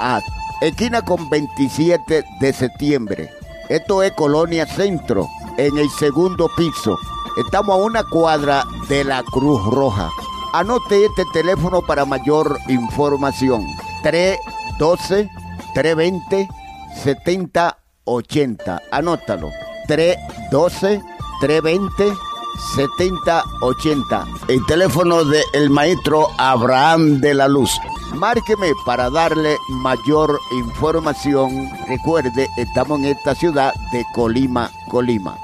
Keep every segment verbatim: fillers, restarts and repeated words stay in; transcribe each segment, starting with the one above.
A, esquina con veintisiete de septiembre. Esto es Colonia Centro, en el segundo piso. Estamos a una cuadra de la Cruz Roja. Anote este teléfono para mayor información. tres uno dos, tres dos cero, siete cero ocho cero. Anótalo. tres uno dos, tres dos cero, siete cero ocho cero. El teléfono del maestro Abraham de la Luz. Márqueme para darle mayor información. Recuerde, estamos en esta ciudad de Colima, Colima.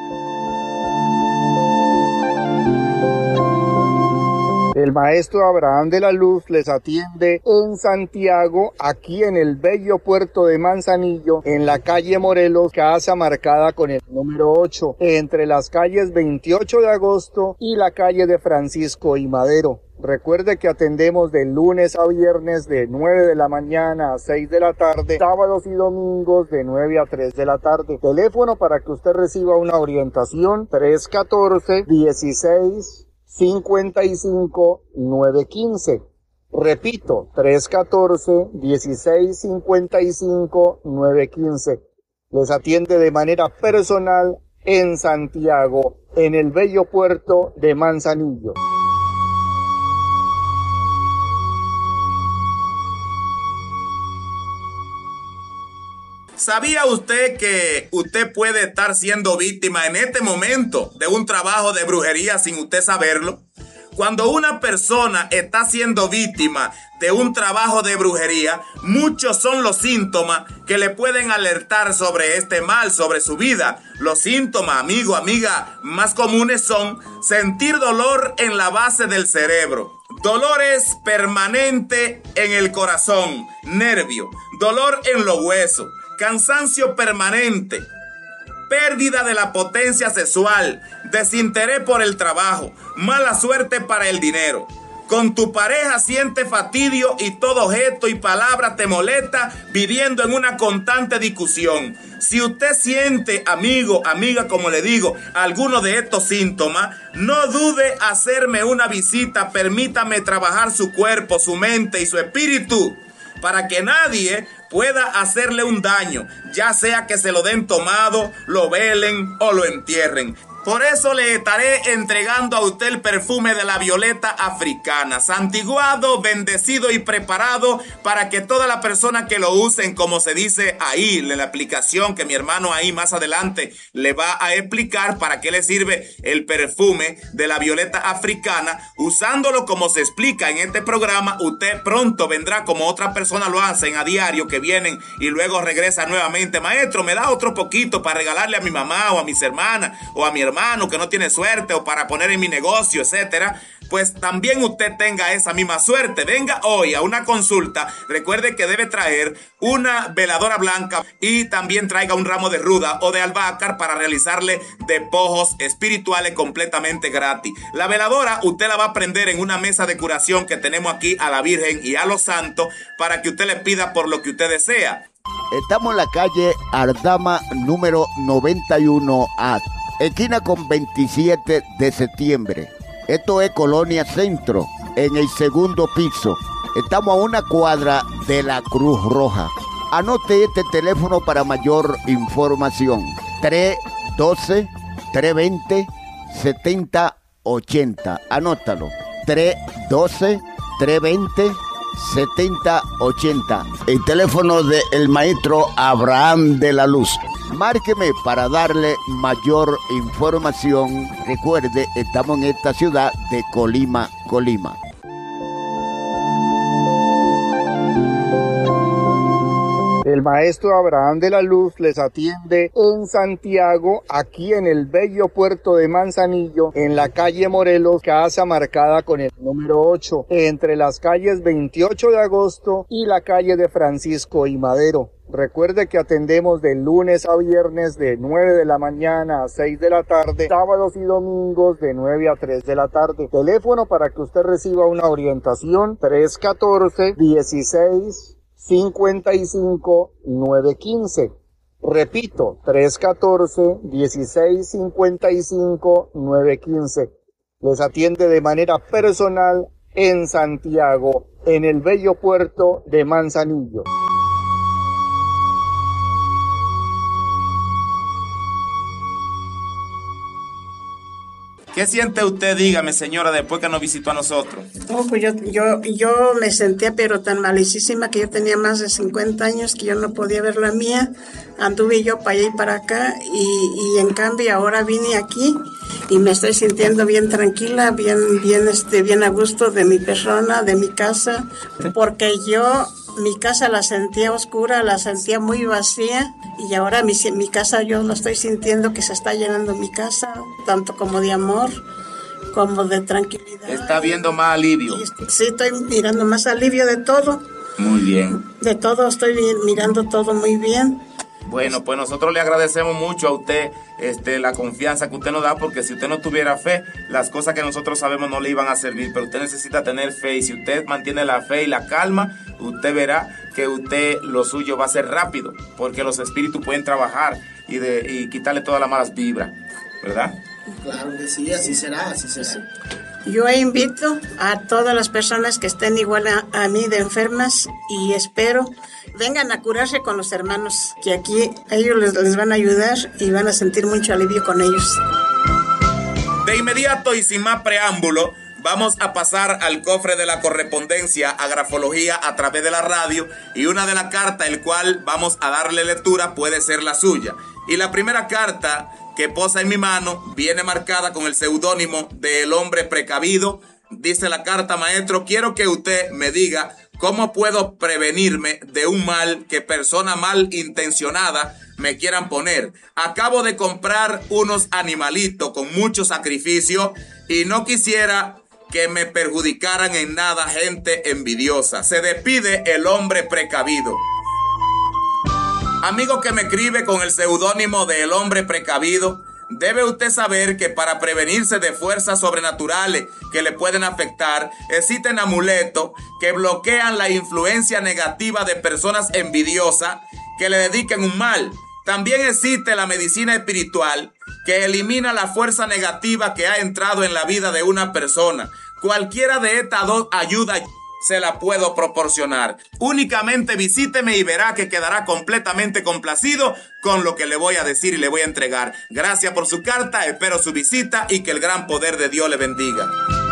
El maestro Abraham de la Luz les atiende en Santiago, aquí en el bello puerto de Manzanillo, en la calle Morelos, casa marcada con el número ocho, entre las calles veintiocho de agosto y la calle de Francisco y Madero. Recuerde que atendemos de lunes a viernes de nueve de la mañana a seis de la tarde, sábados y domingos de nueve a tres de la tarde. Teléfono para que usted reciba una orientación: tres uno cuatro, dieciséis, cincuenta y cinco, nueve quince. Repito, tres uno cuatro, dieciséis, cincuenta y cinco, nueve quince. Les atiende de manera personal en Santiago, en el bello puerto de Manzanillo. ¿Sabía usted que usted puede estar siendo víctima en este momento de un trabajo de brujería sin usted saberlo? Cuando una persona está siendo víctima de un trabajo de brujería, muchos son los síntomas que le pueden alertar sobre este mal, sobre su vida. Los síntomas, amigo, amiga, más comunes son sentir dolor en la base del cerebro, dolores permanentes en el corazón, nervio, dolor en los huesos, cansancio permanente, pérdida de la potencia sexual, desinterés por el trabajo, mala suerte para el dinero. Con tu pareja siente fastidio y todo gesto y palabra te molesta, viviendo en una constante discusión. Si usted siente, amigo, amiga, como le digo, alguno de estos síntomas, no dude hacerme una visita. Permítame trabajar su cuerpo, su mente y su espíritu, para que nadie pueda hacerle un daño, ya sea que se lo den tomado, lo velen o lo entierren. Por eso le estaré entregando a usted el perfume de la violeta africana, santiguado, bendecido y preparado para que todas las personas que lo usen, como se dice ahí en la aplicación que mi hermano ahí más adelante le va a explicar para qué le sirve el perfume de la violeta africana, usándolo como se explica en este programa, usted pronto vendrá como otras personas lo hacen a diario, que vienen y luego regresa nuevamente. Maestro, me da otro poquito para regalarle a mi mamá o a mis hermanas o a mi hermano hermano que no tiene suerte, o para poner en mi negocio, etcétera. Pues también usted tenga esa misma suerte. Venga hoy a una consulta. Recuerde que debe traer una veladora blanca y también traiga un ramo de ruda o de albácar para realizarle despojos espirituales completamente gratis. La veladora usted la va a prender en una mesa de curación que tenemos aquí a la Virgen y a los santos para que usted le pida por lo que usted desea. Estamos en la calle Ardama número noventa y uno A, esquina con veintisiete de septiembre. Esto es Colonia Centro, en el segundo piso. Estamos a una cuadra de la Cruz Roja. Anote este teléfono para mayor información: tres uno dos, tres dos cero, siete cero ocho cero. Anótalo: tres uno dos, tres dos cero, siete cero ocho cero. El teléfono del maestro Abraham de la Luz. Márqueme para darle mayor información. Recuerde, estamos en esta ciudad de Colima, Colima. El maestro Abraham de la Luz les atiende en Santiago, aquí en el bello puerto de Manzanillo, en la calle Morelos, casa marcada con el número ocho, entre las calles veintiocho de agosto y la calle de Francisco y Madero. Recuerde que atendemos de lunes a viernes de nueve de la mañana a seis de la tarde, sábados y domingos de nueve a tres de la tarde. Teléfono para que usted reciba una orientación: tres uno cuatro, dieciséis, cincuenta y cinco, nueve quince. Repito, tres uno cuatro, dieciséis, cincuenta y cinco, nueve quince. Les atiende de manera personal en Santiago, en el bello puerto de Manzanillo. ¿Qué siente usted, dígame, señora, después que nos visitó a nosotros? Oh, pues yo, yo, yo me sentía pero tan malicísima que yo tenía más de cincuenta años que yo no podía ver la mía. Anduve yo para allá y para acá y, y en cambio ahora vine aquí y me estoy sintiendo bien tranquila, bien, bien, este, bien a gusto de mi persona, de mi casa, porque yo mi casa la sentía oscura, la sentía muy vacía y ahora mi, mi casa yo lo estoy sintiendo que se está llenando mi casa, tanto como de amor como de tranquilidad. ¿Está viendo más alivio? Y, sí, estoy mirando más alivio de todo. Muy bien. De todo, estoy mirando todo muy bien. Bueno, pues nosotros le agradecemos mucho a usted este, la confianza que usted nos da, porque si usted no tuviera fe, las cosas que nosotros sabemos no le iban a servir, pero usted necesita tener fe, y si usted mantiene la fe y la calma, usted verá que usted lo suyo va a ser rápido, porque los espíritus pueden trabajar y, de, y quitarle todas las malas vibras, ¿verdad? Claro que sí, así será, así será. Yo invito a todas las personas que estén igual a, a mí de enfermas y espero vengan a curarse con los hermanos, que aquí ellos les, les van a ayudar y van a sentir mucho alivio con ellos. De inmediato y sin más preámbulo, vamos a pasar al cofre de la correspondencia a grafología a través de la radio, y una de las cartas el cual vamos a darle lectura puede ser la suya. Y la primera carta que posa en mi mano viene marcada con el seudónimo de El Hombre Precavido. Dice la carta: maestro, quiero que usted me diga cómo puedo prevenirme de un mal que personas malintencionadas me quieran poner. Acabo de comprar unos animalitos con mucho sacrificio y no quisiera que me perjudicaran en nada gente envidiosa. Se despide El Hombre Precavido. Amigo que me escribe con el seudónimo de El Hombre Precavido, debe usted saber que para prevenirse de fuerzas sobrenaturales que le pueden afectar, existen amuletos que bloquean la influencia negativa de personas envidiosas que le dediquen un mal. También existe la medicina espiritual que elimina la fuerza negativa que ha entrado en la vida de una persona. Cualquiera de estas dos ayudas se la puedo proporcionar. Únicamente visíteme y verá que quedará completamente complacido con lo que le voy a decir y le voy a entregar. Gracias por su carta, espero su visita y que el gran poder de Dios le bendiga.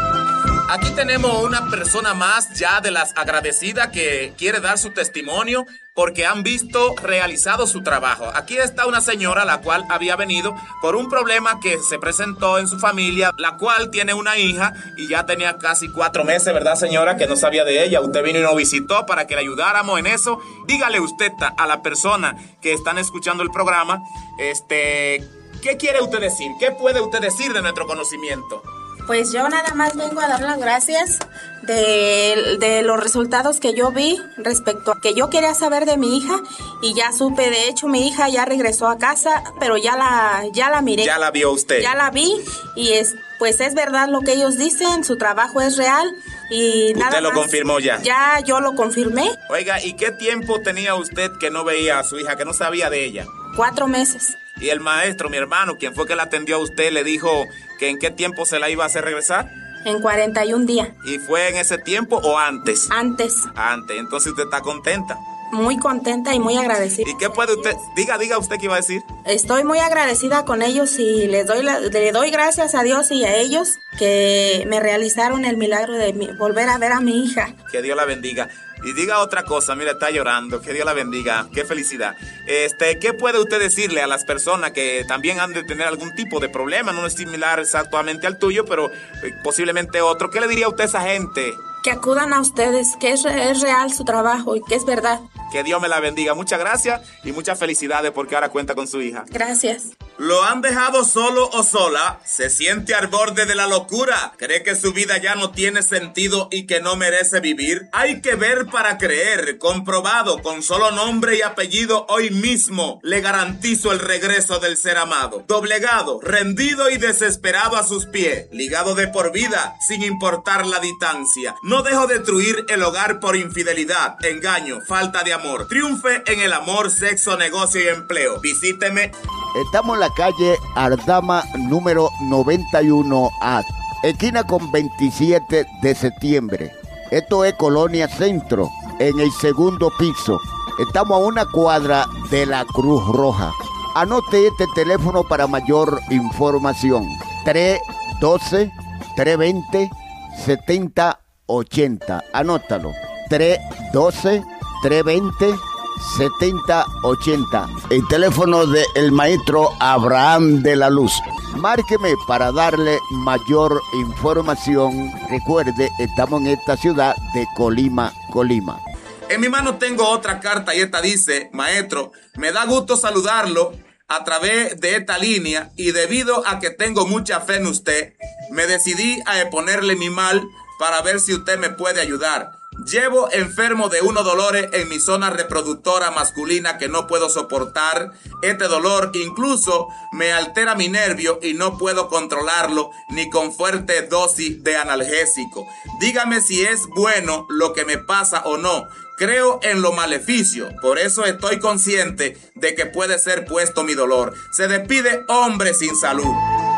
Aquí tenemos una persona más ya de las agradecidas que quiere dar su testimonio porque han visto realizado su trabajo. Aquí está una señora la cual había venido por un problema que se presentó en su familia, la cual tiene una hija y ya tenía casi cuatro meses, ¿verdad, señora? Que no sabía de ella. Usted vino y nos visitó para que le ayudáramos en eso. Dígale usted a la persona que están escuchando el programa, este, ¿qué quiere usted decir? ¿Qué puede usted decir de nuestro conocimiento? Pues yo nada más vengo a dar las gracias de, de los resultados que yo vi respecto a que yo quería saber de mi hija y ya supe. De hecho, mi hija ya regresó a casa, pero ya la, ya la miré. ¿Ya la vio usted? Ya la vi y es, pues es verdad lo que ellos dicen, su trabajo es real y nada más. ¿Usted lo confirmó ya? Ya, yo lo confirmé. Oiga, ¿y qué tiempo tenía usted que no veía a su hija, que no sabía de ella? Cuatro meses. Y el maestro, mi hermano, quien fue que la atendió a usted, le dijo que en qué tiempo se la iba a hacer regresar. En cuarenta y un días. ¿Y fue en ese tiempo o antes? Antes. Antes. Entonces usted está contenta. Muy contenta y muy agradecida. ¿Y qué puede usted? Diga, diga usted qué iba a decir. Estoy muy agradecida con ellos y les doy la, le doy gracias a Dios y a ellos que me realizaron el milagro de mi, volver a ver a mi hija. Que Dios la bendiga. Y diga otra cosa, mira, está llorando, que Dios la bendiga, qué felicidad. Este, ¿qué puede usted decirle a las personas que también han de tener algún tipo de problema? No es similar exactamente al tuyo, pero eh, posiblemente otro. ¿Qué le diría usted a esa gente? Que acudan a ustedes, que es, es real su trabajo y que es verdad. Que Dios me la bendiga. Muchas gracias y muchas felicidades porque ahora cuenta con su hija. Gracias. ¿Lo han dejado solo o sola? ¿Se siente al borde de la locura? ¿Cree que su vida ya no tiene sentido y que no merece vivir? Hay que ver para creer. Comprobado con solo nombre y apellido hoy mismo. Le garantizo el regreso del ser amado. Doblegado, rendido y desesperado a sus pies. Ligado de por vida, sin importar la distancia. No dejo destruir el hogar por infidelidad, engaño, falta de amor. Triunfe en el amor, sexo, negocio y empleo. Visíteme. Estamos en la calle Ardama número noventa y uno A, esquina con veintisiete de septiembre. Esto es Colonia Centro, en el segundo piso. Estamos a una cuadra de la Cruz Roja. Anote este teléfono para mayor información. tres doce, tres veinte, setenta ochenta. Anótalo. tres doce, tres veinte, setenta ochenta. El teléfono del maestro Abraham de la Luz. Márqueme para darle mayor información. Recuerde, estamos en esta ciudad de Colima, Colima. En mi mano tengo otra carta y esta dice: maestro, me da gusto saludarlo a través de esta línea y debido a que tengo mucha fe en usted, me decidí a exponerle mi mal para ver si usted me puede ayudar. Llevo enfermo de unos dolores en mi zona reproductora masculina que no puedo soportar. Este dolor incluso me altera mi nervio y no puedo controlarlo ni con fuerte dosis de analgésico. Dígame si es bueno lo que me pasa o no. Creo en los maleficios, por eso estoy consciente de que puede ser puesto mi dolor. Se despide Hombre Sin Salud.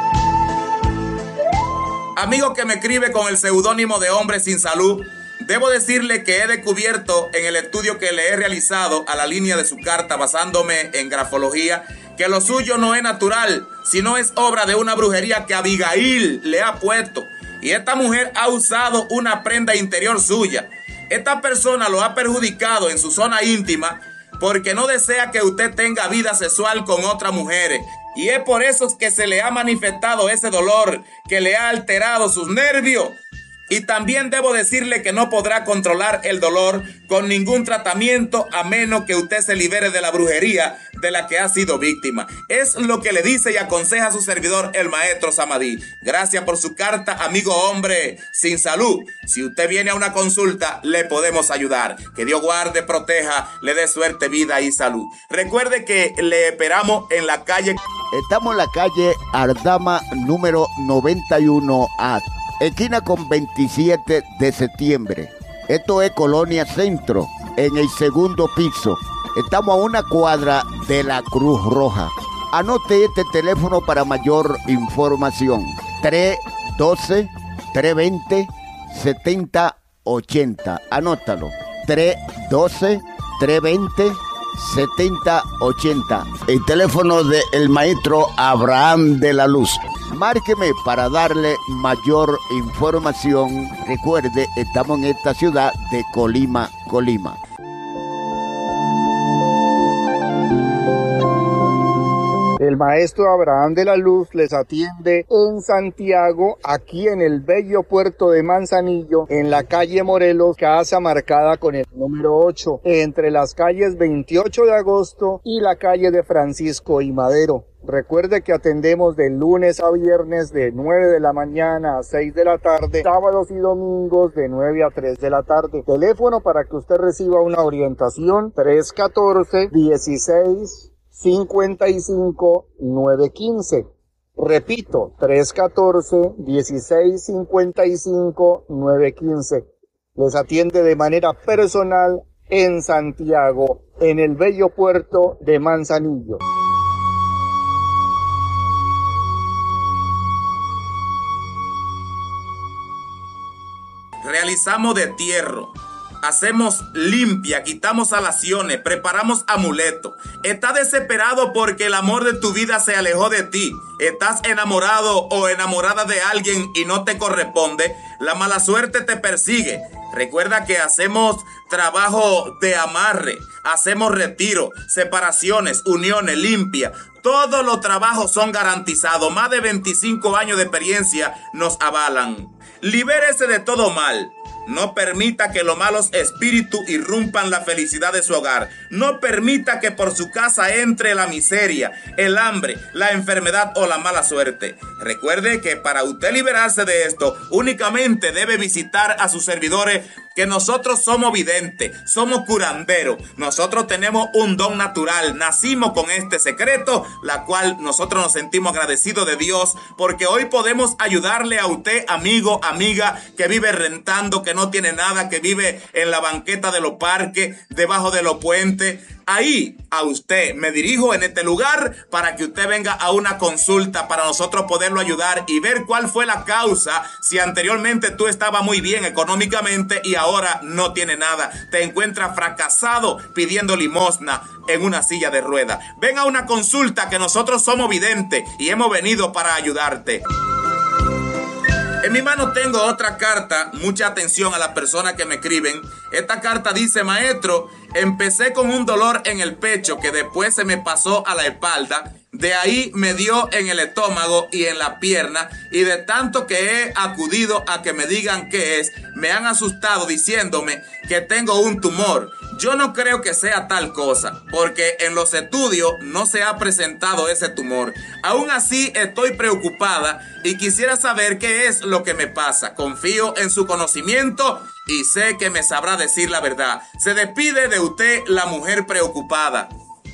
Amigo que me escribe con el seudónimo de Hombre Sin Salud, debo decirle que he descubierto en el estudio que le he realizado a la línea de su carta basándome en grafología que lo suyo no es natural, sino es obra de una brujería que Abigail le ha puesto. Y esta mujer ha usado una prenda interior suya. Esta persona lo ha perjudicado en su zona íntima porque no desea que usted tenga vida sexual con otras mujeres. Y es por eso que se le ha manifestado ese dolor que le ha alterado sus nervios. Y también debo decirle que no podrá controlar el dolor con ningún tratamiento a menos que usted se libere de la brujería de la que ha sido víctima. Es lo que le dice y aconseja a su servidor, el maestro Samadí. Gracias por su carta, amigo Hombre Sin Salud. Si usted viene a una consulta, le podemos ayudar. Que Dios guarde, proteja, le dé suerte, vida y salud. Recuerde que le esperamos en la calle. Estamos en la calle Ardama número noventa y uno A. Esquina con veintisiete de septiembre. Esto es Colonia Centro, en el segundo piso. Estamos a una cuadra de la Cruz Roja. Anote este teléfono para mayor información. tres doce, tres veinte, setenta ochenta. Anótalo. tres doce, tres veinte, setenta ochenta. El teléfono del maestro Abraham de la Luz. Márqueme para darle mayor información. Recuerde, estamos en esta ciudad de Colima, Colima. El maestro Abraham de la Luz les atiende en Santiago, aquí en el bello puerto de Manzanillo, en la calle Morelos, casa marcada con el número ocho, entre las calles veintiocho de agosto y la calle de Francisco y Madero. Recuerde que atendemos de lunes a viernes de nueve de la mañana a seis de la tarde, sábados y domingos de nueve a tres de la tarde. Teléfono para que usted reciba una orientación: tres uno cuatro, dieciséis, cincuenta y cinco, nueve quince. Repito, tres uno cuatro, dieciséis, cincuenta y cinco, nueve quince. Les atiende de manera personal en Santiago, en el bello puerto de Manzanillo. Realizamos destierro, hacemos limpia, quitamos alaciones, preparamos amuletos. Estás desesperado porque el amor de tu vida se alejó de ti. Estás enamorado o enamorada de alguien y no te corresponde. La mala suerte te persigue. Recuerda que hacemos trabajo de amarre, hacemos retiro, separaciones, uniones, limpia. Todos los trabajos son garantizados. Más de veinticinco años de experiencia nos avalan. Libérese de todo mal. No permita que los malos espíritus irrumpan la felicidad de su hogar. No permita que por su casa entre la miseria, el hambre, la enfermedad o la mala suerte. Recuerde que para usted liberarse de esto, únicamente debe visitar a sus servidores, que nosotros somos videntes, somos curanderos. Nosotros tenemos un don natural, nacimos con este secreto, la cual nosotros nos sentimos agradecidos de Dios, porque hoy podemos ayudarle a usted, amigo, amiga, que vive rentando, que no tiene nada, que vive en la banqueta de los parques, debajo de los puentes. Ahí a usted me dirijo en este lugar para que usted venga a una consulta para nosotros poderlo ayudar y ver cuál fue la causa. Si anteriormente tú estabas muy bien económicamente y ahora no tiene nada, te encuentras fracasado pidiendo limosna en una silla de ruedas. Ven a una consulta, que nosotros somos videntes y hemos venido para ayudarte. En mi mano tengo otra carta, mucha atención a las personas que me escriben. Esta carta dice: maestro, empecé con un dolor en el pecho que después se me pasó a la espalda, de ahí me dio en el estómago y en la pierna, y de tanto que he acudido a que me digan qué es, me han asustado diciéndome que tengo un tumor. Yo no creo que sea tal cosa, porque en los estudios no se ha presentado ese tumor. Aún así estoy preocupada y quisiera saber qué es lo que me pasa. Confío en su conocimiento y sé que me sabrá decir la verdad. Se despide de usted la mujer preocupada.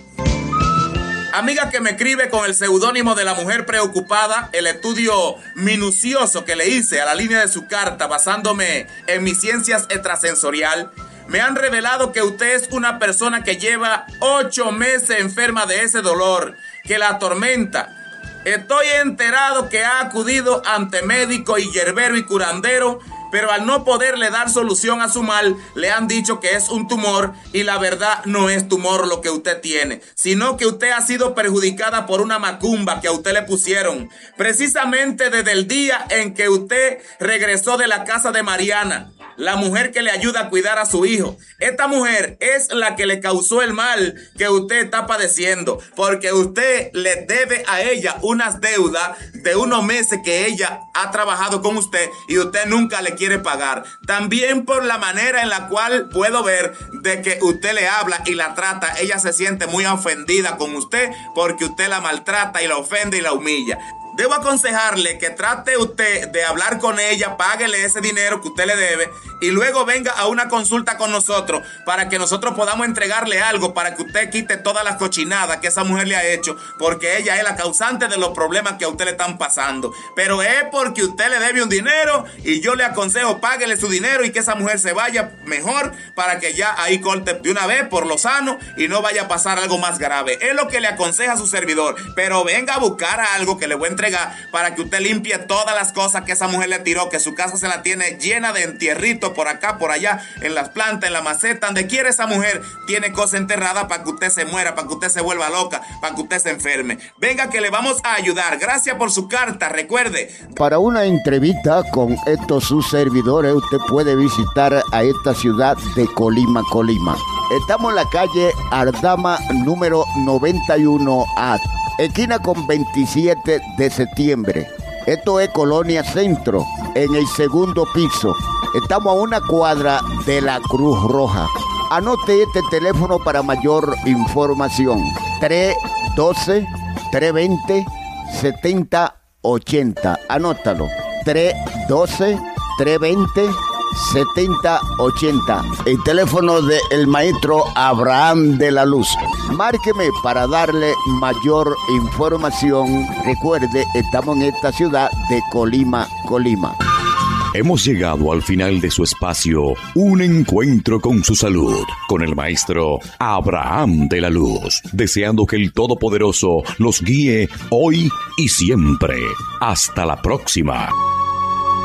Amiga que me escribe con el seudónimo de la mujer preocupada, el estudio minucioso que le hice a la línea de su carta basándome en mis ciencias extrasensorial, me han revelado que usted es una persona que lleva ocho meses enferma de ese dolor que la atormenta. Estoy enterado que ha acudido ante médico y yerbero y curandero, pero al no poderle dar solución a su mal, le han dicho que es un tumor, y la verdad no es tumor lo que usted tiene, sino que usted ha sido perjudicada por una macumba que a usted le pusieron, precisamente desde el día en que usted regresó de la casa de Mariana, la mujer que le ayuda a cuidar a su hijo. Esta mujer es la que le causó el mal que usted está padeciendo, porque usted le debe a ella unas deudas de unos meses que ella ha trabajado con usted y usted nunca le quiere pagar. También por la manera en la cual puedo ver de que usted le habla y la trata, ella se siente muy ofendida con usted porque usted la maltrata y la ofende y la humilla. Debo aconsejarle que trate usted de hablar con ella, páguele ese dinero que usted le debe y luego venga a una consulta con nosotros para que nosotros podamos entregarle algo para que usted quite todas las cochinadas que esa mujer le ha hecho, porque ella es la causante de los problemas que a usted le están pasando. Pero es porque usted le debe un dinero y yo le aconsejo páguele su dinero y que esa mujer se vaya mejor para que ya ahí corte de una vez por lo sano y no vaya a pasar algo más grave. Es lo que le aconseja a su servidor, pero venga a buscar algo que le voy a entregar para que usted limpie todas las cosas que esa mujer le tiró, que su casa se la tiene llena de entierritos por acá, por allá, en las plantas, en la maceta, donde quiera esa mujer tiene cosas enterradas para que usted se muera, para que usted se vuelva loca, para que usted se enferme. Venga que le vamos a ayudar. Gracias por su carta. Recuerde, para una entrevista con estos sus servidores, usted puede visitar a esta ciudad de Colima, Colima. Estamos en la calle Ardama número noventa y uno A, esquina con veintisiete de septiembre. Esto es Colonia Centro, en el segundo piso. Estamos a una cuadra de la Cruz Roja. Anote este teléfono para mayor información. tres uno dos, tres dos cero, siete cero ocho cero. Anótalo. tres uno dos, tres dos cero, siete cero ocho cero. El teléfono del maestro Abraham de la Luz. Márqueme para darle mayor información. Recuerde, estamos en esta ciudad de Colima, Colima. Hemos llegado al final de su espacio, Un Encuentro con su Salud, con el maestro Abraham de la Luz, deseando que el Todopoderoso los guíe hoy y siempre. Hasta la próxima.